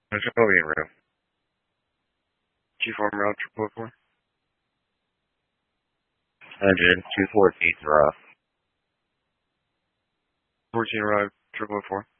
There's a Boeing room. G4 route 444. Engine 24 feet are off. 14 arrive 444.